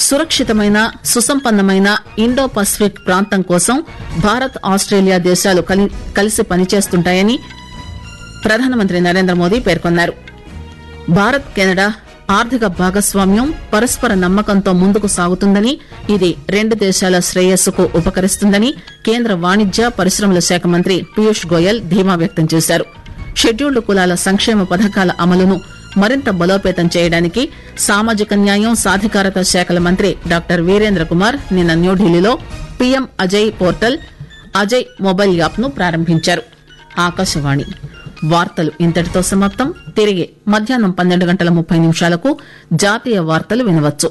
సురక్షితమైన సుసంపన్నమైన Indo Pacific ప్రాంతం కోసం భారత్ ఆస్ట్రేలియా దేశాలు కలిసి పనిచేస్తుంటాయని ప్రధానమంత్రి నరేంద్ర మోదీ పేర్కొన్నారు. భారత్ కెనడా ఆర్థిక భాగస్వామ్యం పరస్పర నమ్మకంతో ముందుకు సాగుతుందని, ఇది రెండు దేశాల శ్రేయస్సుకు ఉపకరిస్తుందని కేంద్ర వాణిజ్య పరిశ్రమల శాఖ మంత్రి పీయూష్ గోయల్ ధీమా వ్యక్తం చేశారు. షెడ్యూల్డ్ కులాల సంక్షేమ పథకాల అమలును మరింత బలోపేతం చేయడానికి సామాజిక న్యాయం సాధికారత శాఖల మంత్రి డాక్టర్ వీరేంద్ర కుమార్ నిన్న న్యూఢిల్లీలో PM Ajay portal, Ajay mobile app ను ప్రారంభించారు. ఆకాశవాణి వార్తలు ఇంతటితో సమాప్తం. తిరిగి మధ్యాహ్నం 12:30 జాతీయ వార్తలు వినవచ్చు.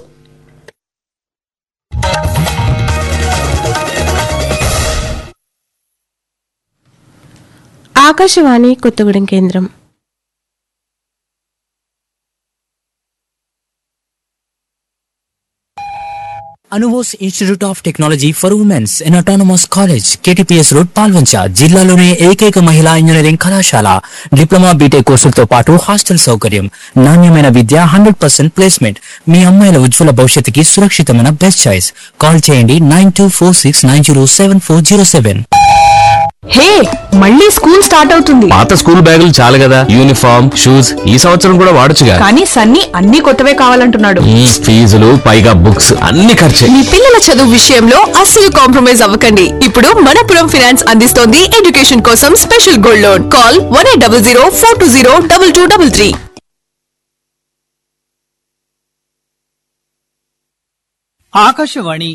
ఆకాశవాణి కొత్తగూడెం కేంద్రం. Anubose institute of technology for women's in autonomous college, KTPS road, Palvancha. జిల్లాలోనే ఏకైక మహిళా ఇంజనీరింగ్ కళాశాల. డిప్లొమా బీటెక్ కోర్సులతో పాటు హాస్టల్ సౌకర్యం, నాణ్యమైన విద్య, 100% ప్లేస్మెంట్. మీ అమ్మాయిల ఉజ్వల భవిష్యత్తుకి సురక్షితమైన బెస్ట్ చాయిస్. కాల్ చేయండి 9246907407. హే, మళ్ళీ స్కూల్ స్టార్ట్ అవుతుంది. పాత స్కూల్ బ్యాగులు చాలు కదా, యూనిఫామ్, షూస్ ఈ సంవత్సరం కూడా వాడొచ్చుగా. కానీ సన్నీ అన్ని కొత్తవే కావాలంటున్నాడు. ఫీజులు పైగా బుక్స్ అన్ని ఖర్చే. మీ పిల్లల చదువు విషయంలో అస్సలు కాంప్రమైజ్ అవ్వకండి. ఇప్పుడు మనపురం ఫైనాన్స్ అందిస్తోంది ఎడ్యుకేషన్ కోసం special gold loan. Call 180042022233. Akashvani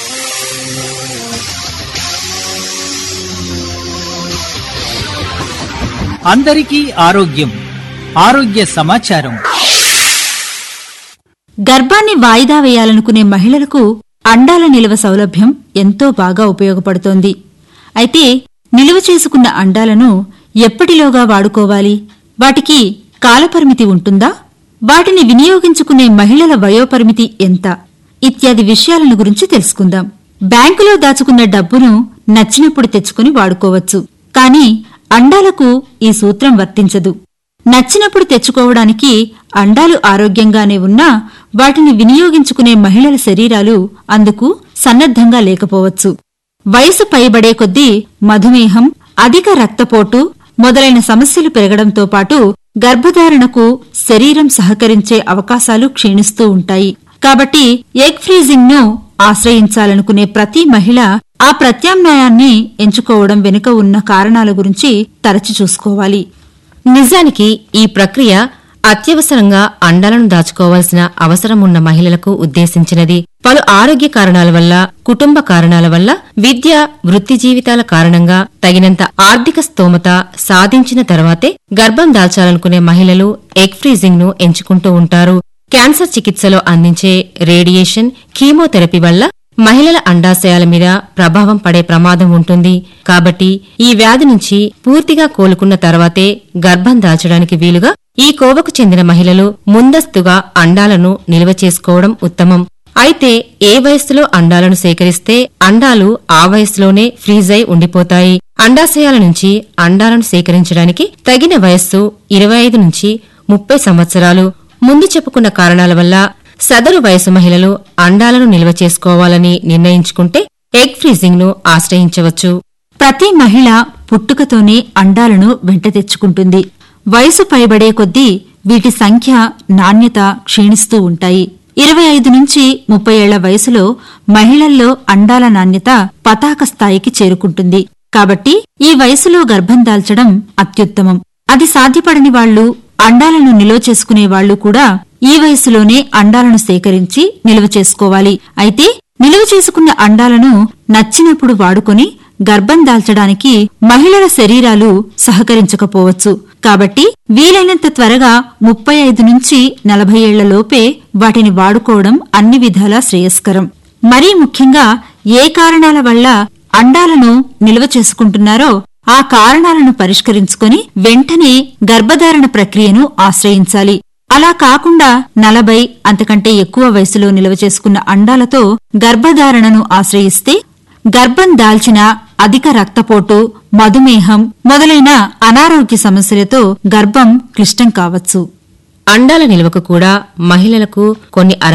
అందరికీ ఆరోగ్యం, ఆరోగ్య సమాచారం. గర్భాన్ని వాయిదా వేయాలనుకునే మహిళలకు అండాల నిల్వ సౌలభ్యం ఎంతో బాగా ఉపయోగపడుతోంది. అయితే నిల్వ చేసుకున్న అండాలను ఎప్పటిలోగా వాడుకోవాలి? వాటికి కాలపరిమితి ఉంటుందా? వాటిని వినియోగించుకునే మహిళల వయోపరిమితి ఎంత? ఇత్యాది విషయాలను గురించి తెలుసుకుందాం. బ్యాంకులో దాచుకున్న డబ్బును నచ్చినప్పుడు తెచ్చుకుని వాడుకోవచ్చు. కానీ అండాలకు ఈ సూత్రం వర్తించదు. నచ్చినప్పుడు తెచ్చుకోవడానికి అండాలు ఆరోగ్యంగానే ఉన్నా వాటిని వినియోగించుకునే మహిళల శరీరాలు అందుకు సన్నద్ధంగా లేకపోవచ్చు. వయసు పైబడే కొద్దీ మధుమేహం, అధిక రక్తపోటు మొదలైన సమస్యలు పెరగడంతో పాటు గర్భధారణకు శరీరం సహకరించే అవకాశాలు క్షీణిస్తూ ఉంటాయి. కాబట్టి ఎగ్ ఫ్రీజింగ్ ను ఆశ్రయించాలనుకునే ప్రతి మహిళ ఆ ప్రత్యామ్నాయాన్ని ఎంచుకోవడం వెనుక ఉన్న కారణాల గురించి తరచి చూసుకోవాలి. నిజానికి ఈ ప్రక్రియ అత్యవసరంగా అండాలను దాచుకోవాల్సిన అవసరం ఉన్న మహిళలకు ఉద్దేశించినది. పలు ఆరోగ్య కారణాల వల్ల, కుటుంబ కారణాల వల్ల, విద్య, వృత్తి జీవితాల కారణంగా తగినంత ఆర్థిక స్తోమత సాధించిన తర్వాతే గర్భం దాల్చాలనుకునే మహిళలు ఎగ్ ఫ్రీజింగ్ ను ఎంచుకుంటూ ఉంటారు. క్యాన్సర్ చికిత్సలో అందించే రేడియేషన్, కీమోథెరపీ వల్ల మహిళల అండాశయాల మీద ప్రభావం పడే ప్రమాదం ఉంటుంది. కాబట్టి ఈ వ్యాధి నుంచి పూర్తిగా కోలుకున్న తర్వాతే గర్భం దాల్చడానికి వీలుగా ఈ కోవకు చెందిన మహిళలు ముందస్తుగా అండాలను నిల్వ చేసుకోవడం ఉత్తమం. అయితే ఏ వయస్సులో అండాలను సేకరిస్తే అండాలు ఆ వయస్సులోనే ఫ్రీజ్ అయి ఉండిపోతాయి. అండాశయాల నుంచి అండాలను సేకరించడానికి తగిన వయస్సు 25 నుంచి 30 సంవత్సరాలు. ముందు చెప్పుకున్న కారణాల వల్ల సదరు వయసు మహిళలు అండాలను నిల్వ చేసుకోవాలని నిర్ణయించుకుంటే ఎగ్ ఫ్రీజింగ్ ను ఆశ్రయించవచ్చు. ప్రతి మహిళ పుట్టుకతోనే అండాలను వెంట తెచ్చుకుంటుంది. వయసు పైబడే కొద్దీ వీటి సంఖ్య, నాణ్యత క్షీణిస్తూ ఉంటాయి. 25 నుంచి 30 ఏళ్ల వయసులో మహిళల్లో అండాల నాణ్యత పతాక స్థాయికి చేరుకుంటుంది. కాబట్టి ఈ వయసులో గర్భం దాల్చడం అత్యుత్తమం. అది సాధ్యపడని వాళ్లు, అండాలను నిల్వ చేసుకునే వాళ్లు కూడా ఈ వయసులోనే అండాలను సేకరించి నిల్వ చేసుకోవాలి. అయితే నిల్వ చేసుకున్న అండాలను నచ్చినప్పుడు వాడుకొని గర్భం దాల్చడానికి మహిళల శరీరాలు సహకరించకపోవచ్చు. కాబట్టి వీలైనంత త్వరగా 35 నుంచి 40 ఏళ్ల లోపే వాటిని వాడుకోవడం అన్ని విధాలా శ్రేయస్కరం. మరీ ముఖ్యంగా ఏ కారణాల వల్ల అండాలను నిల్వ చేసుకుంటున్నారో ఆ కారణాలను పరిష్కరించుకొని వెంటనే గర్భధారణ ప్రక్రియను ఆశ్రయించాలి. అలా కాకుండా 40 అంతకంటే ఎక్కువ వయసులో నిల్వ చేసుకున్న అండాలతో గర్భధారణను ఆశ్రయిస్తే గర్భం దాల్చిన అధిక రక్తపోటు, మధుమేహం మొదలైన అనారోగ్య సమస్యలతో గర్భం క్లిష్టం కావచ్చు. అండాల నిల్వకు కూడా మహిళలకు కొన్ని